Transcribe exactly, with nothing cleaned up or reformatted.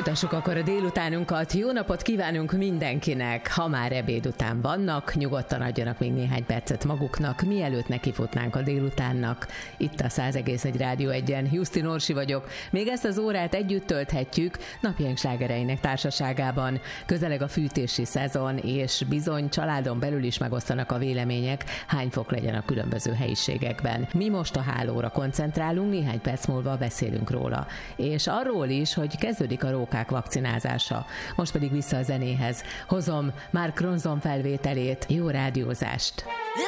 Folytassuk akkor a délutánunkat. Jó napot kívánunk mindenkinek! Ha már ebéd után vannak, nyugodtan adjanak még néhány percet maguknak, mielőtt nekifutnánk a délutánnak. Itt a száz egész egy Rádió Egyen. Justin Orsi vagyok. Még ezt az órát együtt tölthetjük napjaink slágereinek társaságában. Közeleg a fűtési szezon, és bizony családon belül is megosztanak a vélemények, hány fok legyen a különböző helyiségekben. Mi most a hálóra koncentrálunk, néhány perc múlva beszélünk róla. És arról is, hogy kezdődik a rókák vakcinázása. Most pedig vissza a zenéhez. Hozom Mark Ronson felvételét. Jó rádiózást!